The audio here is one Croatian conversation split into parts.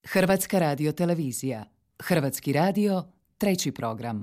Hrvatska radiotelevizija. Hrvatski radio, 3. program.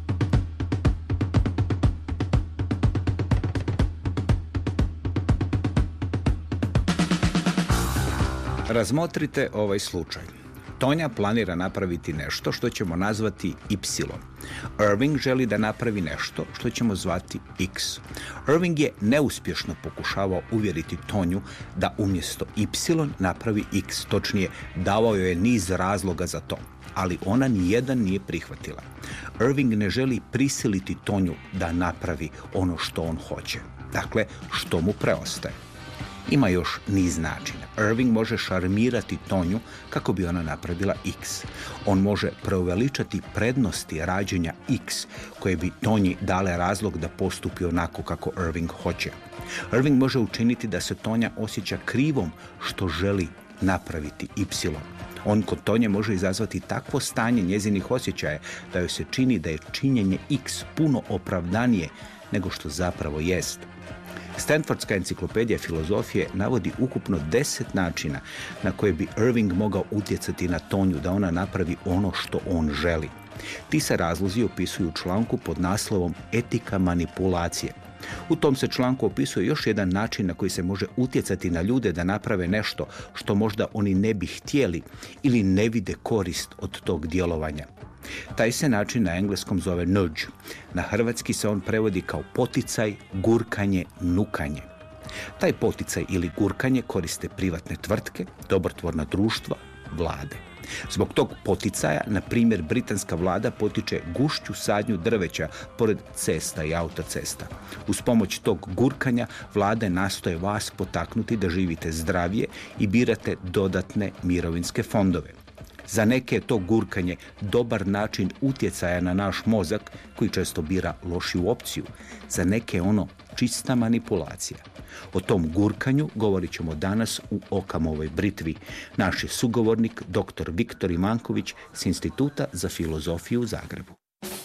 Razmotrite ovaj slučaj. Tonja planira napraviti nešto što ćemo nazvati Y. Irving želi da napravi nešto što ćemo zvati X. Irving je neuspješno pokušavao uvjeriti Tonju da umjesto Y napravi X. Točnije, davao joj je niz razloga za to, ali ona nijedan nije prihvatila. Irving ne želi prisiliti Tonju da napravi ono što on hoće. Dakle, što mu preostaje? Ima još niz načina. Irving može šarmirati Tonju kako bi ona napravila X. On može preuveličati prednosti rađenja X koje bi Tonji dale razlog da postupi onako kako Irving hoće. Irving može učiniti da se Tonja osjeća krivom što želi napraviti Y. On kod Tonje može izazvati takvo stanje njezinih osjećaja da joj se čini da je činjenje X puno opravdanije nego što zapravo jest. Stanfordska enciklopedija filozofije navodi ukupno 10 načina na koje bi Irving mogao utjecati na Tonju da ona napravi ono što on želi. Ti se razlozi opisuju u članku pod naslovom Etika manipulacije. U tom se članku opisuje još jedan način na koji se može utjecati na ljude da naprave nešto što možda oni ne bi htjeli ili ne vide korist od tog djelovanja. Taj se način na engleskom zove nudge. Na hrvatski se on prevodi kao poticaj, gurkanje, nukanje. Taj poticaj ili gurkanje koriste privatne tvrtke, dobrotvorna društva, vlade. Zbog tog poticaja, na primjer, britanska vlada potiče gušću sadnju drveća pored cesta i autocesta. Uz pomoć tog gurkanja vlade nastoje vas potaknuti da živite zdravije i birate dodatne mirovinske fondove. Za neke je to gurkanje dobar način utjecaja na naš mozak koji često bira lošiju opciju. Za neke je ono čista manipulacija. O tom gurkanju govorit ćemo danas u Okamovoj britvi. Naš je sugovornik dr. Viktor Imanković s Instituta za filozofiju u Zagrebu.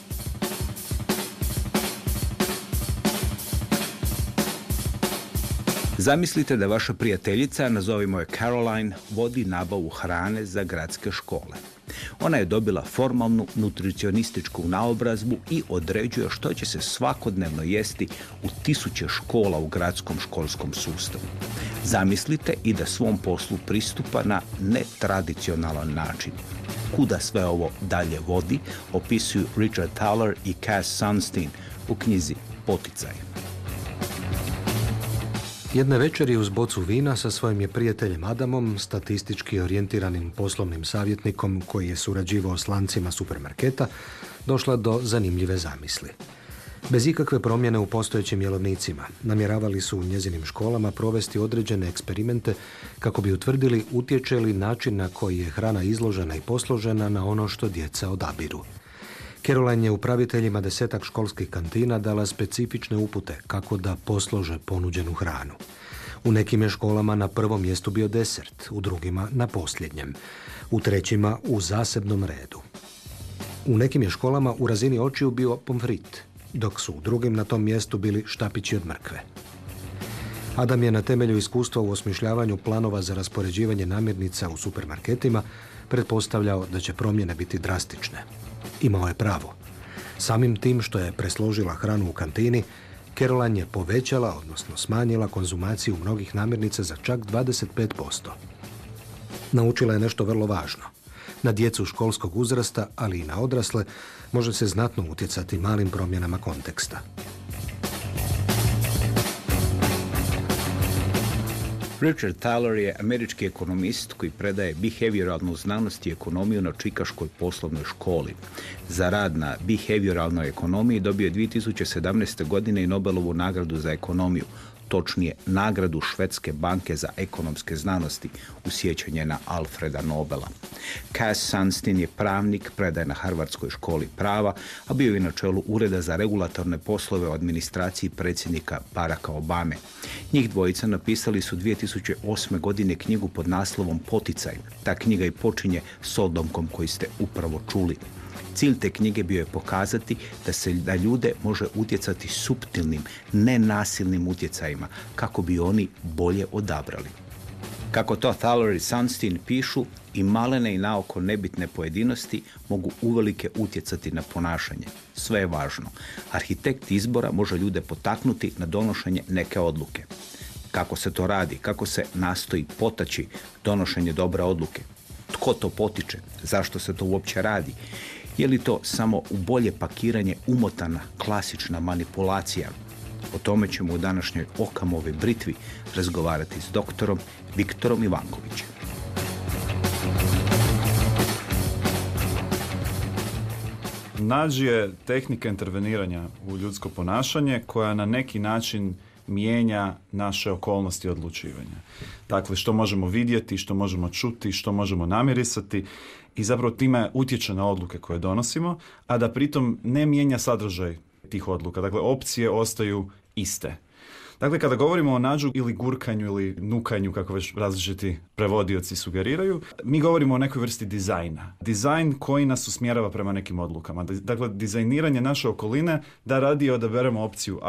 Zamislite da vaša prijateljica, nazovimo je Caroline, vodi nabavu hrane za gradske škole. Ona je dobila formalnu nutricionističku naobrazbu i određuje što će se svakodnevno jesti u 1000 škola u gradskom školskom sustavu. Zamislite i da svom poslu pristupa na netradicionalan način. Kuda sve ovo dalje vodi, opisuju Richard Thaler i Cass Sunstein u knjizi Poticaj. Jedne večeri uz bocu vina sa svojim je prijateljem Adamom, statistički orijentiranim poslovnim savjetnikom koji je surađivao s lancima supermarketa, došla do zanimljive zamisli. Bez ikakve promjene u postojećim jelovnicima namjeravali su u njezinim školama provesti određene eksperimente kako bi utvrdili utječe li način na koji je hrana izložena i posložena na ono što djeca odabiru. Caroline je upraviteljima 10 školskih kantina dala specifične upute kako da poslože ponuđenu hranu. U nekim je školama na prvom mjestu bio desert, u drugima na posljednjem, u trećima u zasebnom redu. U nekim je školama u razini očiju bio pomfrit, dok su u drugim na tom mjestu bili štapići od mrkve. Adam je na temelju iskustva u osmišljavanju planova za raspoređivanje namirnica u supermarketima pretpostavljao da će promjene biti drastične. Imao je pravo. Samim tim što je presložila hranu u kantini, Caroline je povećala, odnosno smanjila konzumaciju mnogih namirnica za čak 25%. Naučila je nešto vrlo važno. Na djecu školskog uzrasta, ali i na odrasle, može se znatno utjecati malim promjenama konteksta. Richard Thaler je američki ekonomist koji predaje behavioralnu znanost i ekonomiju na Čikaškoj poslovnoj školi. Za rad na behavioralnoj ekonomiji dobio je 2017. godine i Nobelovu nagradu za ekonomiju, točnije nagradu Švedske banke za ekonomske znanosti u sjećanje na Alfreda Nobela. Cass Sunstein je pravnik, predaje na Harvardskoj školi prava, a bio je na čelu Ureda za regulatorne poslove u administraciji predsjednika Baracka Obame. Njih dvojica napisali su 2008. godine knjigu pod naslovom Poticaj. Ta knjiga i počinje s odlomkom koji ste upravo čuli. Cilj te knjige bio je pokazati da se na ljude može utjecati suptilnim, nenasilnim utjecajima kako bi oni bolje odabrali. Kako to Thaler i Sunstein pišu, i malene i naoko nebitne pojedinosti mogu uvelike utjecati na ponašanje. Sve je važno. Arhitekt izbora može ljude potaknuti na donošenje neke odluke. Kako se to radi? Kako se nastoji potaći donošenje dobre odluke? Tko to potiče? Zašto se to uopće radi? Je li to samo u bolje pakiranje umotana klasična manipulacija? O tome ćemo u današnjoj Okamovoj britvi razgovarati s doktorom Viktorom Ivankovićem. Nudge je tehnika interveniranja u ljudsko ponašanje koja na neki način mijenja naše okolnosti odlučivanja. Dakle, što možemo vidjeti, što možemo čuti, što možemo namirisati i zapravo time utječe na odluke koje donosimo, a da pritom ne mijenja sadržaj tih odluka. Dakle, opcije ostaju iste. Dakle, kada govorimo o nudgeu ili gurkanju ili nukanju, kako već različiti prevodioci sugeriraju, mi govorimo o nekoj vrsti dizajna. Dizajn koji nas usmjerava prema nekim odlukama. Dakle, dizajniranje naše okoline da radije odaberemo opciju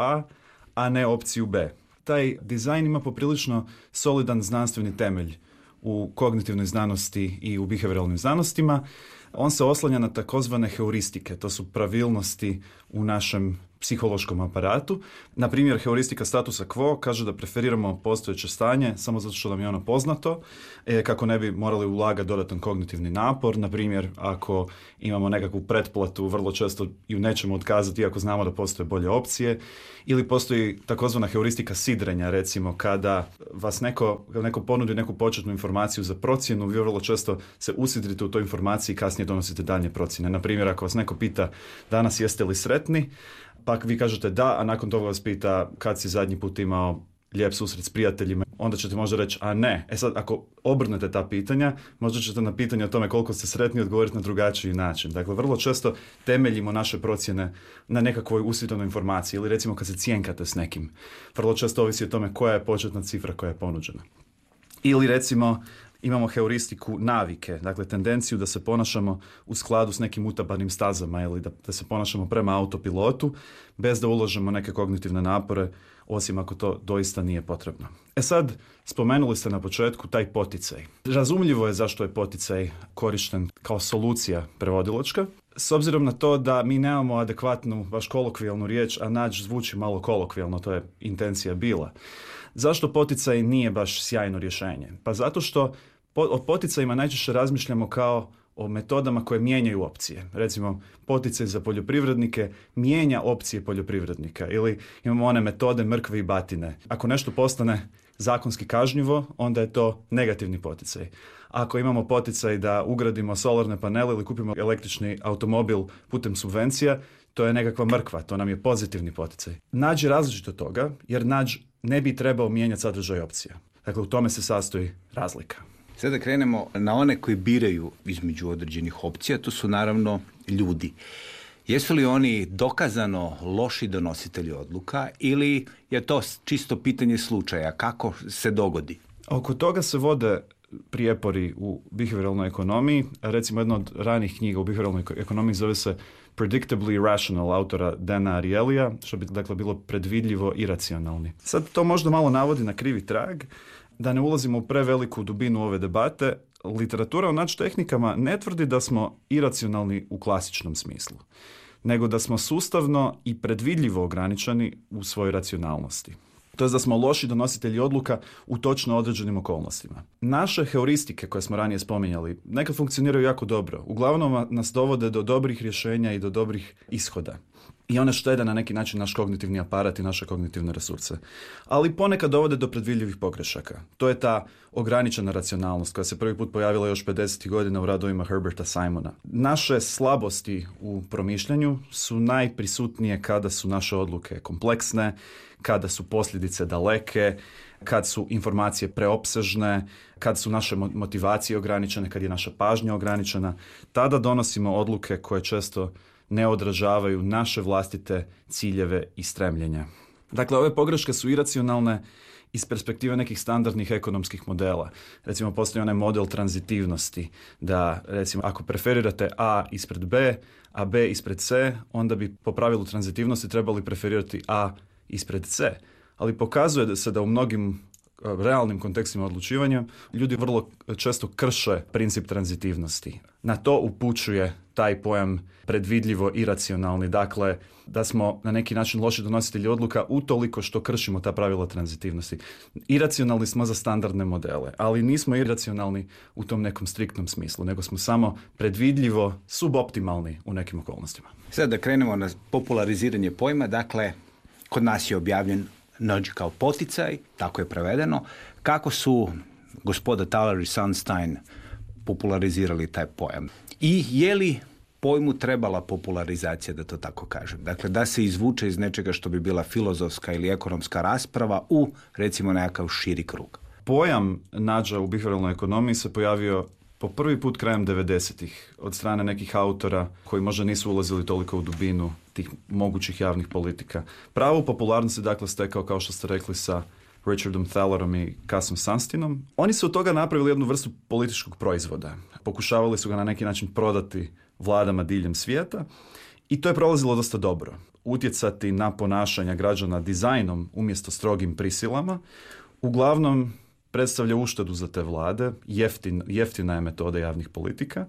a ne opciju B. Taj dizajn ima poprilično solidan znanstveni temelj u kognitivnoj znanosti i u behavioralnim znanostima. On se oslanja na takozvane heuristike, to su pravilnosti u našem psihološkom aparatu. Na primjer, heuristika statusa quo kaže da preferiramo postojeće stanje samo zato što nam je ono poznato, kako ne bi morali ulagati dodatan kognitivni napor. Na primjer, ako imamo nekakvu pretplatu, vrlo često ju nećemo otkazati iako znamo da postoje bolje opcije. Ili postoji takozvana heuristika sidrenja, recimo kada vas neko ponudi neku početnu informaciju za procjenu, vi vrlo često se usidrite u toj informaciji i kasnije donosite daljnje procjene. Na primjer, ako vas neko pita danas jeste li sretni, pa vi kažete da, a nakon toga vas pita kad si zadnji put imao lijep susret s prijateljima, onda ćete možda reći, a ne. E sad, ako obrnete ta pitanja, možda ćete na pitanje o tome koliko ste sretni odgovoriti na drugačiji način. Dakle, vrlo često temeljimo naše procjene na nekakvoj usvjetanoj informaciji ili recimo kad se cjenkate s nekim. Vrlo često ovisi o tome koja je početna cifra koja je ponuđena. Ili recimo imamo heuristiku navike, dakle tendenciju da se ponašamo u skladu s nekim utabanim stazama ili da se ponašamo prema autopilotu bez da uložimo neke kognitivne napore, osim ako to doista nije potrebno. E sad, spomenuli ste na početku taj poticaj. Razumljivo je zašto je poticaj korišten kao solucija prevodilačka, s obzirom na to da mi nemamo adekvatnu, baš kolokvijalnu riječ, a nudge zvuči malo kolokvijalno, to je intencija bila. Zašto poticaj nije baš sjajno rješenje? Pa zato što o poticajima najčešće razmišljamo kao o metodama koje mijenjaju opcije. Recimo, poticaj za poljoprivrednike mijenja opcije poljoprivrednika ili imamo one metode mrkve i batine. Ako nešto postane zakonski kažnjivo, onda je to negativni poticaj. Ako imamo poticaj da ugradimo solarne panele ili kupimo električni automobil putem subvencija, to je nekakva mrkva, to nam je pozitivni poticaj. Nudge je različit od toga, jer nudge ne bi trebao mijenjati sadržaj opcija. Dakle, u tome se sastoji razlika. Sada krenemo na one koji biraju između određenih opcija, to su naravno ljudi. Jesu li oni dokazano loši donositelji odluka ili je to čisto pitanje slučaja? Kako se dogodi? Oko toga se vode prijepori u behavioralnoj ekonomiji. Recimo, jedna od ranih knjiga u behavioralnoj ekonomiji zove se Predictably Rational, autora Dana Arielyja, što bi dakle bilo predvidljivo i racionalni. Sad to možda malo navodi na krivi trag. Da ne ulazimo u preveliku dubinu ove debate, literatura o nudge tehnikama ne tvrdi da smo iracionalni u klasičnom smislu, nego da smo sustavno i predvidljivo ograničeni u svojoj racionalnosti. To je da smo loši donositelji odluka u točno određenim okolnostima. Naše heuristike koje smo ranije spominjali nekad funkcioniraju jako dobro. Uglavnom nas dovode do dobrih rješenja i do dobrih ishoda. I one štede na neki način naš kognitivni aparat i naše kognitivne resurse. Ali ponekad dovode do predvidljivih pogrešaka. To je ta ograničena racionalnost koja se prvi put pojavila još 50. godina u radovima Herberta Simona. Naše slabosti u promišljanju su najprisutnije kada su naše odluke kompleksne, kada su posljedice daleke, kad su informacije preopsežne, kad su naše motivacije ograničene, kad je naša pažnja ograničena. Tada donosimo odluke koje često ne odražavaju naše vlastite ciljeve i stremljenja. Dakle, ove pogreške su iracionalne iz perspektive nekih standardnih ekonomskih modela. Recimo, postoji onaj model tranzitivnosti, da recimo ako preferirate A ispred B, a B ispred C, onda bi po pravilu tranzitivnosti trebali preferirati A ispred C. Ali pokazuje se da u mnogim realnim kontekstima odlučivanja, ljudi vrlo često krše princip tranzitivnosti. Na to upućuje taj pojam predvidljivo iracionalni, dakle da smo na neki način loši donositelji odluka utoliko što kršimo ta pravila tranzitivnosti. Iracionalni smo za standardne modele, ali nismo iracionalni u tom nekom striktnom smislu, nego smo samo predvidljivo suboptimalni u nekim okolnostima. Sad da krenemo na populariziranje pojma, dakle, kod nas je objavljen nudge kao poticaj, tako je prevedeno. Kako su gospoda Thaler i Sunstein popularizirali taj pojam? I je li pojmu trebala popularizacija, da to tako kažem? Dakle, da se izvuče iz nečega što bi bila filozofska ili ekonomska rasprava u, recimo, nekakav širi krug. Pojam nudgea u behavioralnoj ekonomiji se pojavio po prvi put krajem 90-ih od strane nekih autora koji možda nisu ulazili toliko u dubinu tih mogućih javnih politika. Pravu popularnost je dakle stekao, kao što ste rekli, sa Richardom Thalerom i Casom Sunsteinom. Oni su od toga napravili jednu vrstu političkog proizvoda. Pokušavali su ga na neki način prodati vladama diljem svijeta i to je prolazilo dosta dobro. Utjecati na ponašanja građana dizajnom umjesto strogim prisilama uglavnom predstavlja uštedu za te vlade, jeftina je metoda javnih politika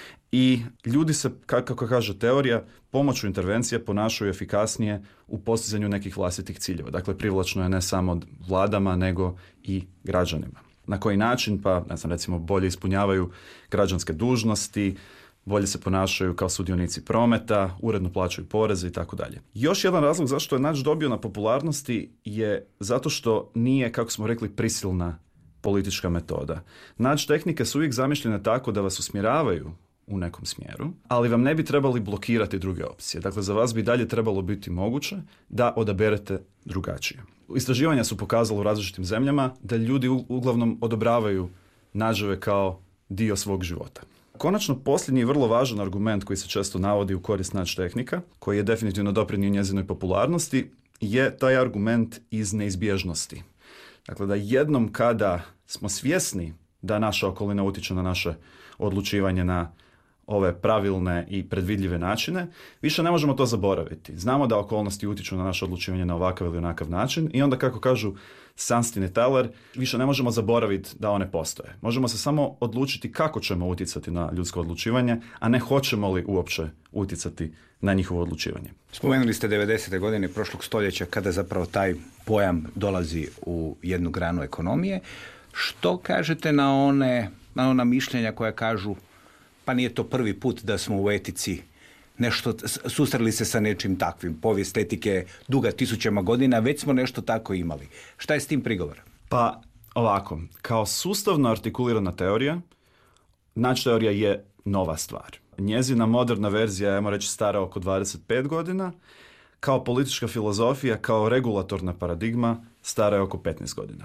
i ljudi se, kako kaže teorija, pomoću intervencije ponašaju efikasnije u postizanju nekih vlastitih ciljeva. Dakle, privlačno je ne samo vladama, nego i građanima. Na koji način? Pa, recimo, bolje ispunjavaju građanske dužnosti, bolje se ponašaju kao sudionici prometa, uredno plaćaju poreze i tako dalje. Još jedan razlog zašto je nudge dobio na popularnosti je zato što nije, kako smo rekli, prisilna politička metoda. Nudge tehnike su uvijek zamišljene tako da vas usmjeravaju u nekom smjeru, ali vam ne bi trebali blokirati druge opcije. Dakle, za vas bi dalje trebalo biti moguće da odaberete drugačije. Istraživanja su pokazala u različitim zemljama da ljudi uglavnom odobravaju nudževe kao dio svog života. Konačno, posljednji vrlo važan argument koji se često navodi u korist nudge tehnika, koji je definitivno doprinio njezinoj popularnosti, je taj argument iz neizbježnosti. Dakle, da jednom kada smo svjesni da naša okolina utječe na naše odlučivanje na ove pravilne i predvidljive načine, više ne možemo to zaboraviti. Znamo da okolnosti utječu na naše odlučivanje na ovakav ili onakav način i onda, kako kažu Sunstein i Thaler, više ne možemo zaboraviti da one postoje. Možemo se samo odlučiti kako ćemo utjecati na ljudsko odlučivanje, a ne hoćemo li uopće utjecati na njihovo odlučivanje. Spomenuli ste 90. godine prošlog stoljeća kada zapravo taj pojam dolazi u jednu granu ekonomije. Što kažete na ona mišljenja koja kažu pa nije to prvi put da smo u etici nešto susreli se sa nečim takvim? Povijest etike duga tisućama godina, već smo nešto tako imali. Šta je s tim prigovor? Pa ovako, kao sustavno artikulirana teorija, nudge teorija je nova stvar. Njezina moderna verzija, ajmo reći, stara oko 25 godina, kao politička filozofija, kao regulatorna paradigma, stara je oko 15 godina.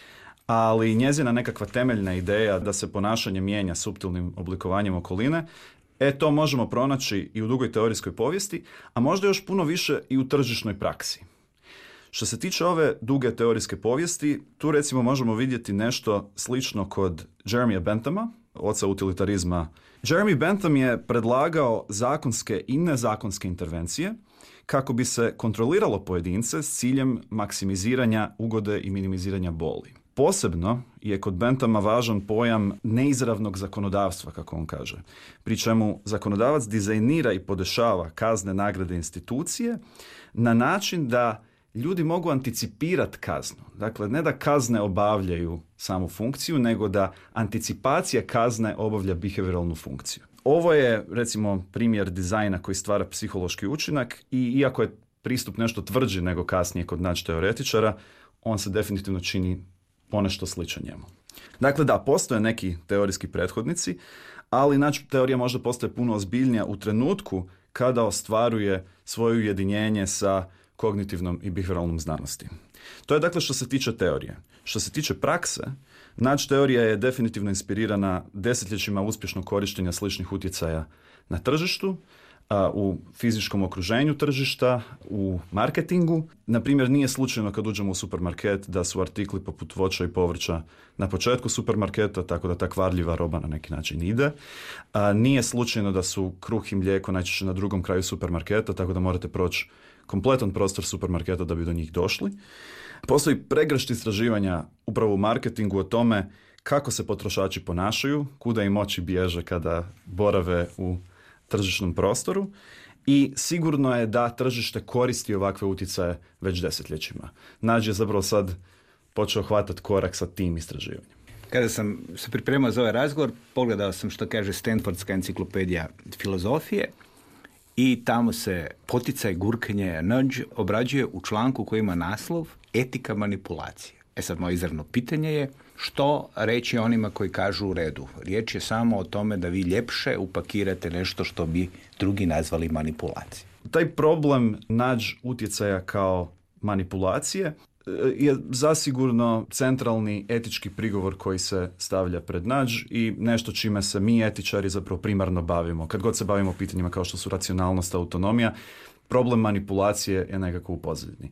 Ali njezina nekakva temeljna ideja da se ponašanje mijenja suptilnim oblikovanjem okoline, to možemo pronaći i u dugoj teorijskoj povijesti, a možda još puno više i u tržišnoj praksi. Što se tiče ove duge teorijske povijesti, tu recimo možemo vidjeti nešto slično kod Jeremija Benthama, oca utilitarizma. Jeremy Bentham je predlagao zakonske i nezakonske intervencije kako bi se kontroliralo pojedince s ciljem maksimiziranja ugode i minimiziranja boli. Posebno je kod Benthama važan pojam neizravnog zakonodavstva, kako on kaže, pri čemu zakonodavac dizajnira i podešava kazne, nagrade, institucije na način da ljudi mogu anticipirati kaznu. Dakle, ne da kazne obavljaju samu funkciju, nego da anticipacija kazne obavlja behavioralnu funkciju. Ovo je, recimo, primjer dizajna koji stvara psihološki učinak i iako je pristup nešto tvrđi nego kasnije kod nudge teoretičara, on se definitivno čini ponešto sličan njemu. Dakle, da, postoje neki teorijski prethodnici, ali nudge teorija možda postaje puno ozbiljnija u trenutku kada ostvaruje svoje ujedinjenje sa kognitivnom i behavioralnom znanosti. To je dakle što se tiče teorije. Što se tiče prakse, nudge teorija je definitivno inspirirana desetljećima uspješnog korištenja sličnih utjecaja na tržištu, u fizičkom okruženju tržišta, u marketingu. Na primjer, nije slučajno kad uđemo u supermarket da su artikli poput voća i povrća na početku supermarketa, tako da ta kvarljiva roba na neki način ide. Nije slučajno da su kruh i mlijeko najčešće na drugom kraju supermarketa, tako da morate proći kompletan prostor supermarketa da bi do njih došli. Postoji pregršt istraživanja upravo u marketingu o tome kako se potrošači ponašaju, kuda im oči bježe kada borave u tržišnom prostoru i sigurno je da tržište koristi ovakve utjecaje već desetljećima. Nađ je zapravo sad počeo hvatati korak sa tim istraživanjem. Kada sam se pripremao za ovaj razgovor, pogledao sam što kaže Stanfordska enciklopedija filozofije i tamo se poticaj, gurkenje, nudge obrađuje u članku koji ima naslov Etika manipulacije. Sad moje izravno pitanje je što reći onima koji kažu u redu. Riječ je samo o tome da vi ljepše upakirate nešto što bi drugi nazvali manipulacije. Taj problem nudge utjecaja kao manipulacije je zasigurno centralni etički prigovor koji se stavlja pred nudge i nešto čime se mi etičari zapravo primarno bavimo. Kad god se bavimo pitanjima kao što su racionalnost, autonomija, problem manipulacije je nekako u pozadini.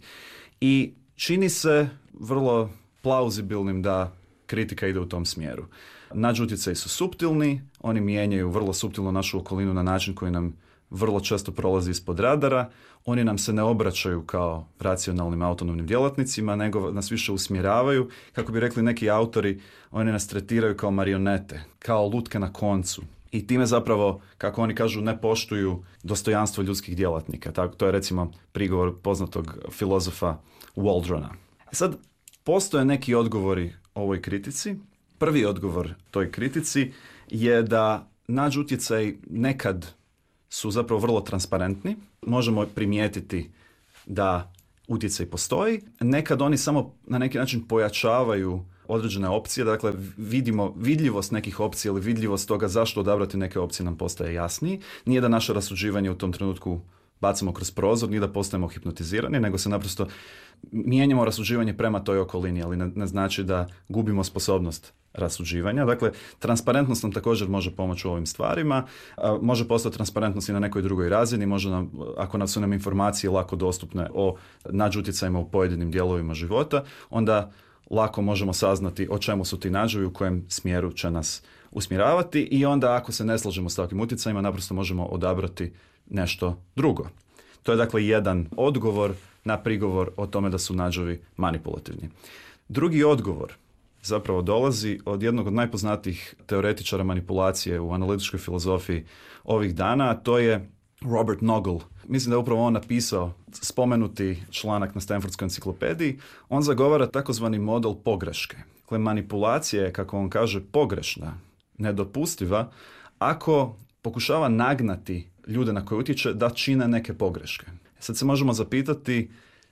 I čini se vrlo plauzibilnim da kritika ide u tom smjeru. Nudge utjecaji su suptilni, oni mijenjaju vrlo suptilno našu okolinu na način koji nam vrlo često prolazi ispod radara. Oni nam se ne obraćaju kao racionalnim autonomnim djelatnicima, nego nas više usmjeravaju. Kako bi rekli neki autori, oni nas tretiraju kao marionete, kao lutke na koncu. I time zapravo, kako oni kažu, ne poštuju dostojanstvo ljudskih djelatnika. Tako, to je recimo prigovor poznatog filozofa Waldrona. Sad, postoje neki odgovori ovoj kritici. Prvi odgovor toj kritici je da nudge utjecaj nekad su zapravo vrlo transparentni. Možemo primijetiti da utjecaj postoji. Nekad oni samo na neki način pojačavaju određene opcije. Dakle, vidljivost nekih opcija ili vidljivost toga zašto odabrati neke opcije nam postaje jasniji. Nije da naše rasuđivanje u tom trenutku bacamo kroz prozor, nije da postajemo hipnotizirani, nego se naprosto mijenjamo rasuđivanje prema toj okolini, ali ne znači da gubimo sposobnost rasuđivanja. Dakle, transparentnost nam također može pomoći u ovim stvarima. Može postati transparentnost i na nekoj drugoj razini. Može nam, ako su nam informacije lako dostupne o nudge utjecajima u pojedinim dijelovima života, onda lako možemo saznati o čemu su ti nudgeovi, u kojem smjeru će nas usmjeravati i onda ako se ne slažemo s takvim utjecajima, naprosto možemo odabrati nešto drugo. To je dakle jedan odgovor na prigovor o tome da su nudgeovi manipulativni. Drugi odgovor zapravo dolazi od jednog od najpoznatijih teoretičara manipulacije u analitičkoj filozofiji ovih dana, a to je Robert Nogle. Mislim da je upravo on napisao spomenuti članak na Stanfordskoj enciklopediji. On zagovara takozvani model pogreške. Dakle, manipulacija je, kako on kaže, pogrešna, nedopustiva, ako pokušava nagnati ljude na koje utječe da čine neke pogreške. Sad se možemo zapitati,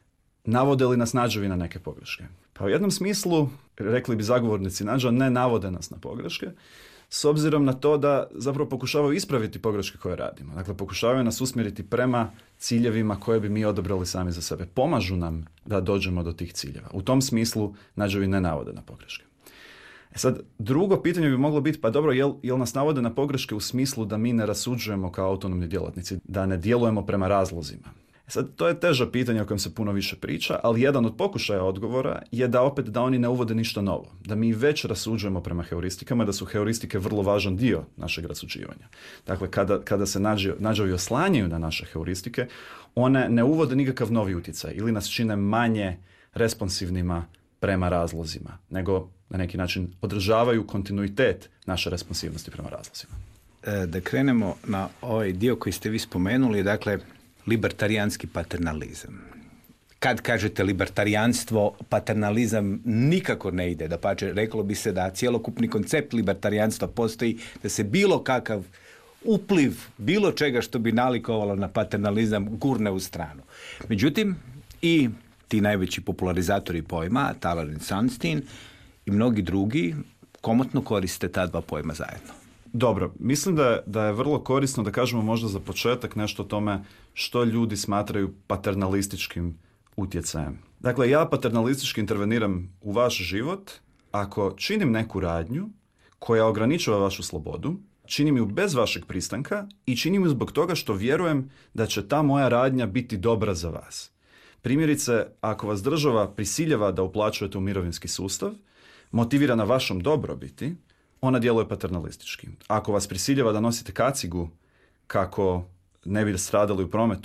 navode li nas nudgeovi na neke pogreške? Pa u jednom smislu, rekli bi zagovornici nudgea, ne navode nas na pogreške, s obzirom na to da zapravo pokušavaju ispraviti pogreške koje radimo. Dakle, pokušavaju nas usmjeriti prema ciljevima koje bi mi odabrali sami za sebe. Pomažu nam da dođemo do tih ciljeva. U tom smislu nudgeovi ne navode na pogreške. Sad, drugo pitanje bi moglo biti, pa dobro, jel nas navode na pogreške u smislu da mi ne rasuđujemo kao autonomni djelatnici, da ne djelujemo prema razlozima? Sad, to je teže pitanje o kojem se puno više priča, ali jedan od pokušaja odgovora je da oni ne uvode ništa novo. Da mi već rasuđujemo prema heuristikama, da su heuristike vrlo važan dio našeg rasuđivanja. Dakle, kada se nudgeovi oslanjaju na naše heuristike, one ne uvode nikakav novi utjecaj ili nas čine manje responsivnima prema razlozima, nego na neki način održavaju kontinuitet naše responsivnosti prema razlozima. Da krenemo na ovaj dio koji ste vi spomenuli, dakle, libertarijanski paternalizam. Kad kažete libertarijanstvo, paternalizam nikako ne ide. Dapače, reklo bi se da cjelokupni koncept libertarijanstva postoji, da se bilo kakav upliv bilo čega što bi nalikovalo na paternalizam gurne u stranu. Međutim, i ti najveći popularizatori pojma, Thaler i Sunstein i mnogi drugi, komotno koriste ta dva pojma zajedno. Dobro, mislim da je vrlo korisno da kažemo možda za početak nešto o tome što ljudi smatraju paternalističkim utjecajem. Dakle, ja paternalistički interveniram u vaš život ako činim neku radnju koja ograničava vašu slobodu, činim ju bez vašeg pristanka i činim ju zbog toga što vjerujem da će ta moja radnja biti dobra za vas. Primjerice, ako vas država prisiljava da uplaćujete u mirovinski sustav, motivira na vašom dobrobiti, ona djeluje paternalistički. Ako vas prisiljava da nosite kacigu kako ne bi stradali u prometu,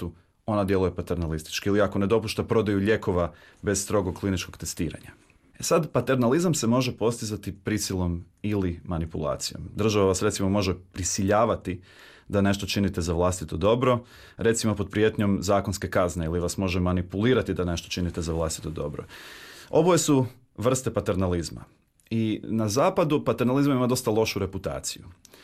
ona djeluje paternalistički, ili ako ne dopušta prodaju lijekova bez strogog kliničkog testiranja. Sad, paternalizam se može postizati prisilom ili manipulacijom. Država vas recimo može prisiljavati da nešto činite za vlastito dobro, recimo pod prijetnjom zakonske kazne, ili vas može manipulirati da nešto činite za vlastito dobro. Oboje su vrste paternalizma. I na zapadu paternalizam ima dosta lošu reputaciju.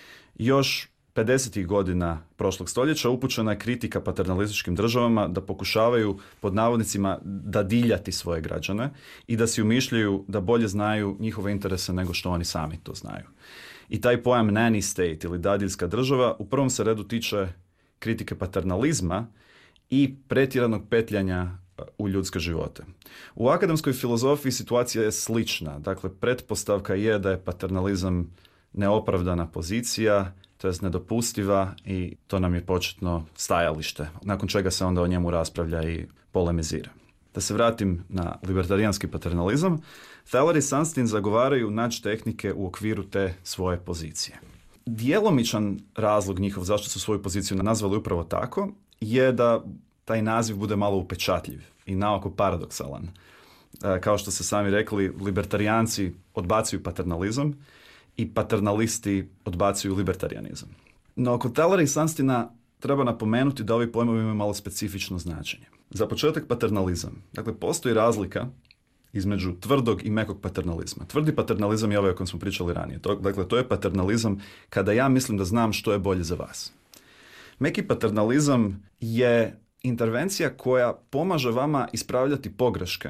Još 50. godina prošlog stoljeća upućena je kritika paternalističkim državama da pokušavaju, pod navodnicima, dadiljati svoje građane i da si umišljaju da bolje znaju njihove interese nego što oni sami to znaju. I taj pojam nanny state ili dadiljska država u prvom se redu tiče kritike paternalizma i pretjeranog petljanja u ljudske živote. U akademskoj filozofiji situacija je slična. Dakle, pretpostavka je da je paternalizam neopravdana pozicija, to jest nedopustiva, i to nam je početno stajalište, nakon čega se onda o njemu raspravlja i polemizira. Da se vratim na libertarijanski paternalizam, Thaler i Sunstein zagovaraju naći tehnike u okviru te svoje pozicije. Djelomičan razlog njihov zašto su svoju poziciju nazvali upravo tako je da taj naziv bude malo upečatljiv i naoko paradoksalan. Kao što ste sami rekli, libertarijanci odbacuju paternalizam i paternalisti odbacuju libertarijanizam. No, kod Thalera i Sunsteina treba napomenuti da ovi pojmovi imaju malo specifično značenje. Za početak paternalizam. Dakle, postoji razlika između tvrdog i mekog paternalizma. Tvrdi paternalizam je ovaj o kojem smo pričali ranije. Dakle, to je paternalizam kada ja mislim da znam što je bolje za vas. Meki paternalizam je intervencija koja pomaže vama ispravljati pogreške,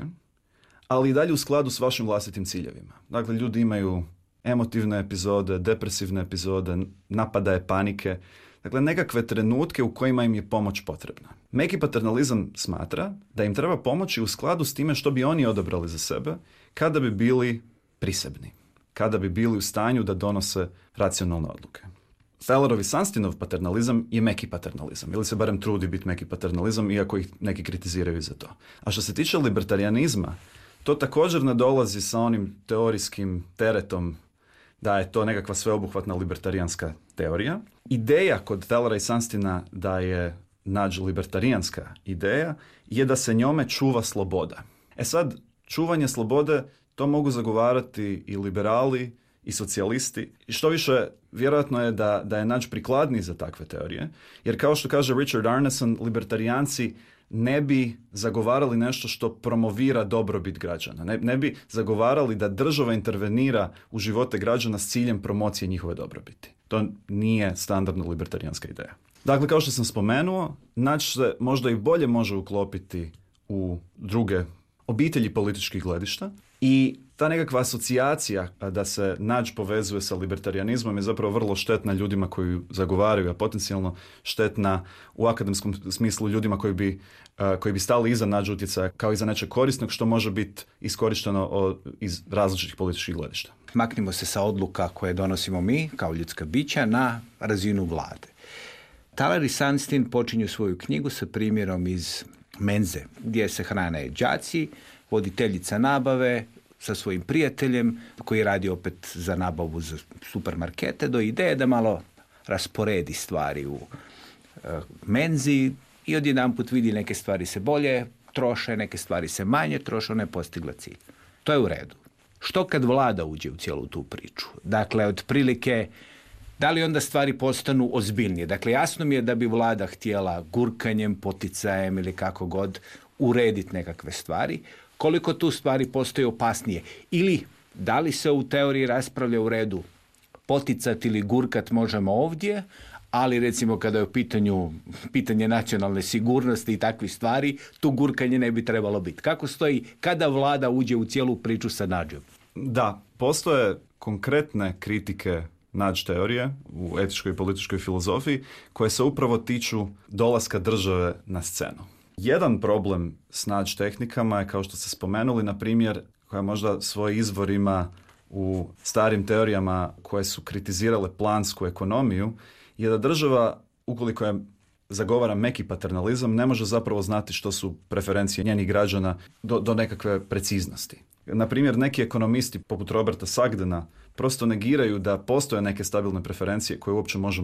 ali i dalje u skladu s vašim vlastitim ciljevima. Dakle, ljudi imaju emotivne epizode, depresivne epizode, napadaje panike, dakle nekakve trenutke u kojima im je pomoć potrebna. Meki paternalizam smatra da im treba pomoći u skladu s time što bi oni odabrali za sebe kada bi bili prisebni, kada bi bili u stanju da donose racionalne odluke. Thalerov i Sunsteinov paternalizam je meki paternalizam, ili se barem trudi biti meki paternalizam, iako ih neki kritiziraju za to. A što se tiče libertarijanizma, to također ne dolazi sa onim teorijskim teretom da je to nekakva sveobuhvatna libertarijanska teorija. Ideja kod Thalera i Sunsteina da je nađ libertarijanska ideja je da se njome čuva sloboda. Sad, čuvanje slobode, to mogu zagovarati i liberali i socijalisti. I što više, vjerojatno je da je nađ prikladniji za takve teorije, jer kao što kaže Richard Arneson, libertarijanci ne bi zagovarali nešto što promovira dobrobit građana. Ne bi zagovarali da država intervenira u živote građana s ciljem promocije njihove dobrobiti. To nije standardna libertarijanska ideja. Dakle, kao što sam spomenuo, nač se možda i bolje može uklopiti u druge obitelji političkih gledišta i ta nekakva asocijacija da se nađ povezuje sa libertarijanizmom je zapravo vrlo štetna ljudima koji zagovaraju, a potencijalno štetna u akademskom smislu ljudima koji bi stali iza nađ utjecaja kao iza nečeg korisnog što može biti iskorišteno iz različitih političkih gledišta. Maknimo se sa odluka koje donosimo mi kao ljudska bića na razinu vlade. Thaler i Sunstein počinju svoju knjigu sa primjerom iz menze, gdje se hrane đaci, voditeljica nabave sa svojim prijateljem koji radi opet za nabavu za supermarkete, do ideje da malo rasporedi stvari u menzi i odjedanput vidi neke stvari se bolje troše, neke stvari se manje troše, ona je postigla cilj. To je u redu. Što kad vlada uđe u cijelu tu priču? Dakle, otprilike, da li onda stvari postanu ozbiljnije? Dakle, jasno mi je da bi vlada htjela gurkanjem, poticajem ili kako god urediti nekakve stvari. Koliko tu stvari postoje opasnije? Ili da li se u teoriji raspravlja u redu poticati ili gurkat možemo ovdje, ali recimo kada je u pitanje nacionalne sigurnosti i takvih stvari, tu gurkanje ne bi trebalo biti. Kako stoji kada vlada uđe u cijelu priču sa nađom? Da, postoje konkretne kritike nađ teorije u etičkoj i političkoj filozofiji koje se upravo tiču dolaska države na scenu. Jedan problem s nađ tehnikama je, kao što ste spomenuli, na primjer, koja možda svoj izvor ima u starim teorijama koje su kritizirale plansku ekonomiju, je da država, ukoliko je zagovara meki paternalizam, ne može zapravo znati što su preferencije njenih građana do nekakve preciznosti. Na primjer, neki ekonomisti poput Roberta Sagdena prosto negiraju da postoje neke stabilne preferencije koje uopće možemo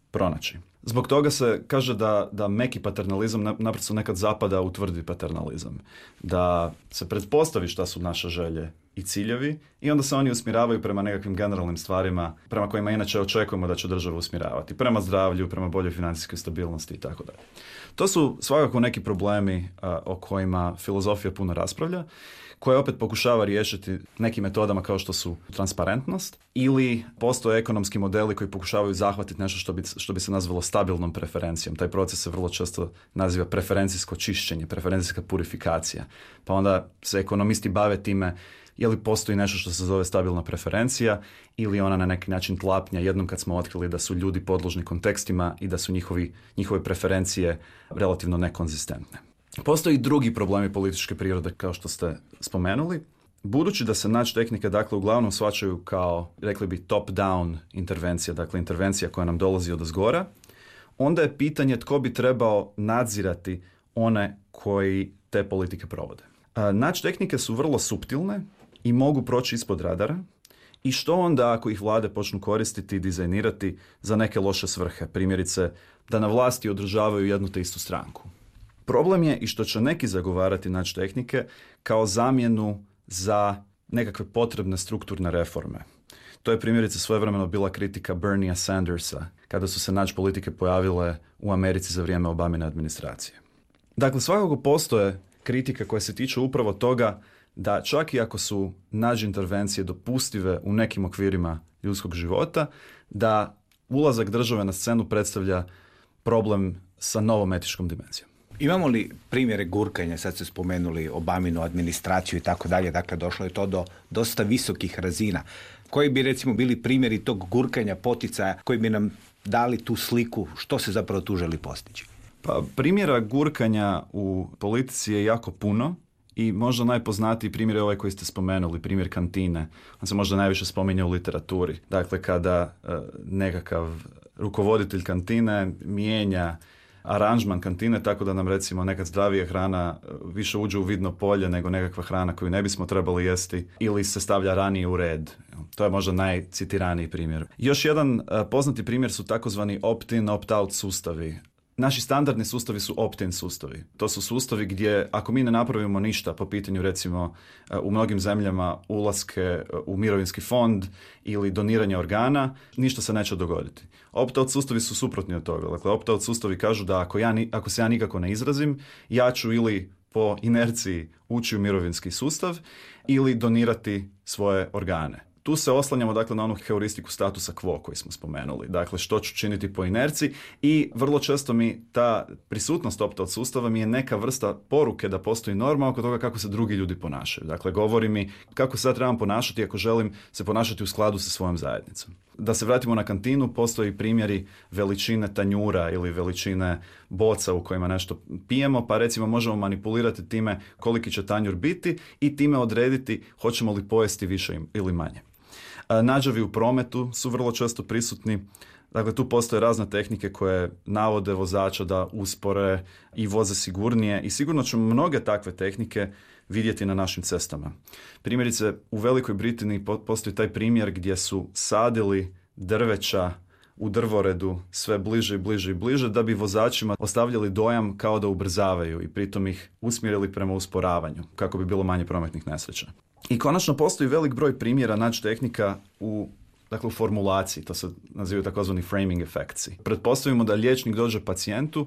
pronaći. Zbog toga se kaže da meki paternalizam naprosto nekad zapada u tvrdi paternalizam. Da se pretpostavi šta su naše želje i ciljevi i onda se oni usmjeravaju prema nekakvim generalnim stvarima prema kojima inače očekujemo da će država usmjeravati. Prema zdravlju, prema boljoj financijskoj stabilnosti i tako dalje. To su svakako neki problemi o kojima filozofija puno raspravlja, koje opet pokušava riješiti nekim metodama kao što su transparentnost ili postoje ekonomski modeli koji pokušavaju zahvatiti nešto što bi se nazvalo stabilnom preferencijom. Taj proces se vrlo često naziva preferencijsko čišćenje, preferencijska purifikacija. Pa onda se ekonomisti bave time je li postoji nešto što se zove stabilna preferencija ili ona na neki način tlapnja jednom kad smo otkrili da su ljudi podložni kontekstima i da su njihove preferencije relativno nekonzistentne. Postoji i drugi problemi političke prirode, kao što ste spomenuli. Budući da se nač tehnike, dakle, uglavnom shvaćaju kao, rekli bi, top-down intervencija, dakle, intervencija koja nam dolazi odozgora, onda je pitanje tko bi trebao nadzirati one koji te politike provode. Nač tehnike su vrlo suptilne i mogu proći ispod radara. I što onda ako ih vlade počnu koristiti i dizajnirati za neke loše svrhe? Primjerice, da na vlasti održavaju jednu te istu stranku. Problem je i što će neki zagovarati nač tehnike kao zamjenu za nekakve potrebne strukturne reforme. To je primjerice svojevremeno bila kritika Berniea Sandersa kada su se nač politike pojavile u Americi za vrijeme Obamine administracije. Dakle, svakako postoje kritike koje se tiču upravo toga da čak i ako su nađe intervencije dopustive u nekim okvirima ljudskog života, da ulazak države na scenu predstavlja problem sa novom etičkom dimenzijom. Imamo li primjere gurkanja, sad ste spomenuli Obaminu administraciju i tako dalje, dakle došlo je to do dosta visokih razina. Koji bi recimo bili primjeri tog gurkanja, poticaja koji bi nam dali tu sliku što se zapravo tu želi postići? Pa primjera gurkanja u politici je jako puno i možda najpoznatiji primjer je ovaj koji ste spomenuli, primjer kantine. On se možda najviše spominje u literaturi. Dakle, kada nekakav rukovoditelj kantine mijenja aranžman kantine tako da nam recimo neka zdravija hrana više uđe u vidno polje nego nekakva hrana koju ne bismo trebali jesti ili se stavlja ranije u red. To je možda najcitiraniji primjer. Još jedan poznati primjer su takozvani opt-in, opt-out sustavi. Naši standardni sustavi su opt-in sustavi. To su sustavi gdje ako mi ne napravimo ništa po pitanju recimo u mnogim zemljama ulaske u mirovinski fond ili doniranje organa, ništa se neće dogoditi. Opt-out sustavi su suprotni od toga. Dakle, opt-out sustavi kažu da ako se ja nikako ne izrazim, ja ću ili po inerciji ući u mirovinski sustav ili donirati svoje organe. Tu se oslanjamo dakle na onu heuristiku statusa quo koji smo spomenuli. Dakle, što ću činiti po inerciji i vrlo često mi ta prisutnost opt-out sustava mi je neka vrsta poruke da postoji norma oko toga kako se drugi ljudi ponašaju. Dakle, govori mi kako se sad trebam ponašati ako želim se ponašati u skladu sa svojom zajednicom. Da se vratimo na kantinu, postoji primjeri veličine tanjura ili veličine boca u kojima nešto pijemo, pa recimo možemo manipulirati time koliki će tanjur biti i time odrediti hoćemo li pojesti više ili manje. Nađavi u prometu su vrlo često prisutni. Dakle, tu postoje razne tehnike koje navode vozača da uspore i voze sigurnije i sigurno ćemo mnoge takve tehnike vidjeti na našim cestama. Primjerice, u Velikoj Britaniji postoji taj primjer gdje su sadili drveća u drvoredu sve bliže i bliže i bliže da bi vozačima ostavljali dojam kao da ubrzavaju i pritom ih usmjerili prema usporavanju kako bi bilo manje prometnih nesreća. I konačno postoji velik broj primjera naći tehnika u formulaciji, to se nazivaju takozvani framing efekti. Pretpostavimo da liječnik dođe pacijentu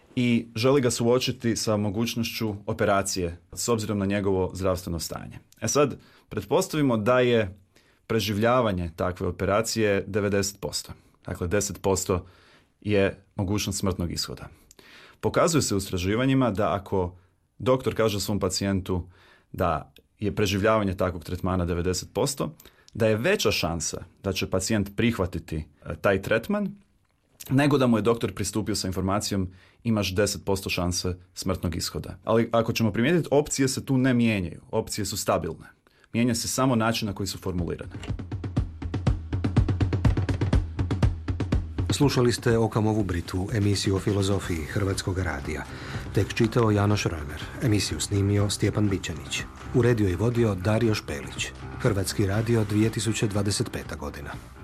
i želi ga suočiti sa mogućnošću operacije s obzirom na njegovo zdravstveno stanje. Sad, pretpostavimo da je preživljavanje takve operacije 90%. Dakle, 10% je mogućnost smrtnog ishoda. Pokazuje se u istraživanjima da ako doktor kaže svom pacijentu da je preživljavanje takvog tretmana 90%, da je veća šansa da će pacijent prihvatiti taj tretman nego da mu je doktor pristupio sa informacijom imaš 10% šanse smrtnog ishoda. Ali ako ćemo primijetiti, opcije se tu ne mijenjaju. Opcije su stabilne. Mijenja se samo način na koji su formulirane. Slušali ste Okamovu Britvu, emisiju o filozofiji Hrvatskog radija. Tek čitao Janoš Römer, emisiju snimio Stjepan Bičanić. Uredio i vodio Dario Špelić. Hrvatski radio 2025. godina.